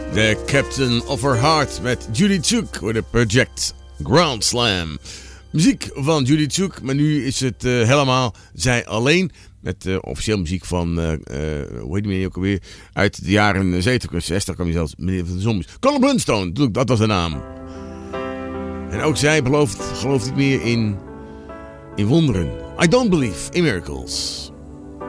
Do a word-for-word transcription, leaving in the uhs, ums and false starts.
The Captain of Her Heart met Judy Tjuk voor de Project Ground Slam. Muziek van Judy Tjuk, maar nu is het uh, helemaal zij alleen. Met uh, officieel muziek van, uh, uh, hoe heet die meneer ook alweer, uit de jaren zeventig, zestig kwam hij zelfs, meneer van de Zombies. Colin Blunstone, dat was de naam. En ook zij belooft, gelooft niet meer in, in wonderen. I don't believe in miracles.